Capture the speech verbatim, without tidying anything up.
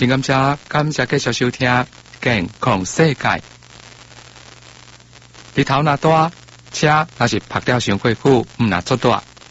真感谢，感谢继续收听健康世界。日头若大，车若是拍了伤过久，毋若做大，